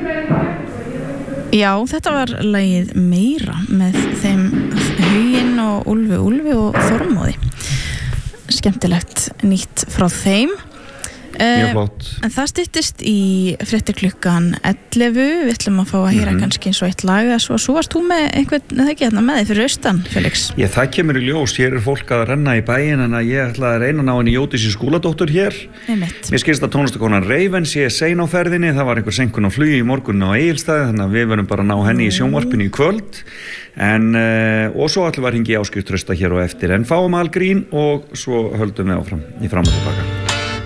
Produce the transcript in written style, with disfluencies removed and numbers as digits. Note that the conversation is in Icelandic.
Já, þetta var lagið Meira með þeim Huginn og Úlfi og Þormóði. Skemmtilegt nýtt frá þeim. Mjög flott. En það styttist í fréttir klukkan 11. Við ætlum að fá að heyra kannski eins og eitt lag eða svo varst þú með einhvern, það ekki hérna með þig fyrir austan, Felix? Það kemur í ljós, hér fólk að renna í bæinn en að ég ætla að reyna að ná henni Jódísi Skúladóttur hér. Mér skilst að tónlistakonan Ravens sé sein á ferðinni, það var einhver senkun á flugi í morgun á Egilsstaði, þannig að við verðum bara að ná henni í sjónvarpinu í kvöld. Og svo ætlum við að hringja í Ásgeir Trausta hér á eftir, en fáum algrín og svo höldum við áfram í fram og tilbaka.